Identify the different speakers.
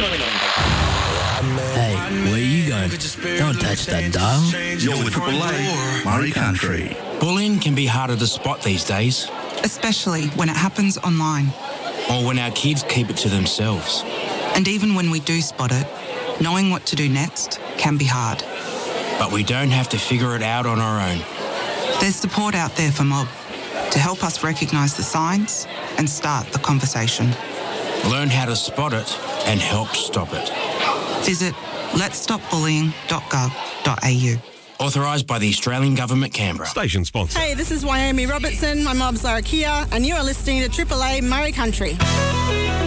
Speaker 1: Hey, where you going? Don't touch that dial.
Speaker 2: You're with Triple A, Murray Country.
Speaker 3: Bullying can be harder to spot these days,
Speaker 4: especially when it happens online.
Speaker 3: or when our kids keep it to themselves.
Speaker 4: And even when we do spot it, knowing what to do next can be hard.
Speaker 3: But we don't have to figure it out on our own.
Speaker 4: There's support out there for Mob to help us recognise the signs and start the conversation.
Speaker 3: Learn how to spot it and help stop it.
Speaker 4: Visit letsstopbullying.gov.au.
Speaker 3: Authorised by the Australian Government, Canberra.
Speaker 5: Station sponsor.
Speaker 6: Hey, this is Wyoming Robertson. My mob's Lara Kia, and you are listening to Triple A Murray Country.